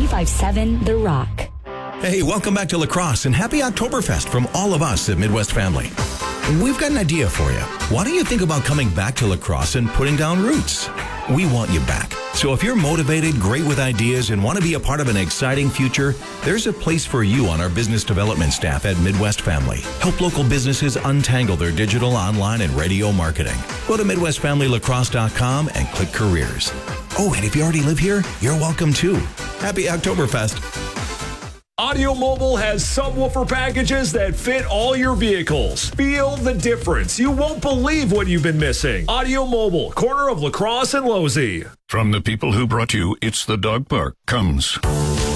95.7 The Rock. Hey, welcome back to La Crosse and happy Oktoberfest from all of us at Midwest Family. We've got an idea for you. Why don't you think about coming back to La Crosse and putting down roots? We want you back. So if you're motivated, great with ideas, and want to be a part of an exciting future, there's a place for you on our business development staff at Midwest Family. Help local businesses untangle their digital, online, and radio marketing. Go to MidwestFamilyLaCrosse.com and click careers. Oh, and if you already live here, you're welcome too. Happy Oktoberfest. Audio Mobile has subwoofer packages that fit all your vehicles. Feel the difference. You won't believe what you've been missing. Audio Mobile, corner of La Crosse and Losey. From the people who brought you It's the Dog Park comes